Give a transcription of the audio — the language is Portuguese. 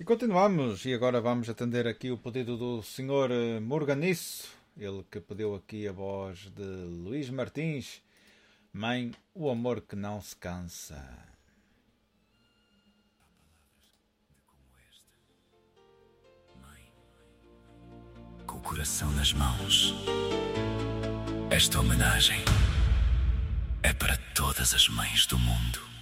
E continuamos, e agora vamos atender aqui o pedido do Senhor Morganiço, ele que pediu aqui a voz de Luís Martins. Mãe, o amor que não se cansa. Com o coração nas mãos, esta homenagem é para todas as mães do mundo.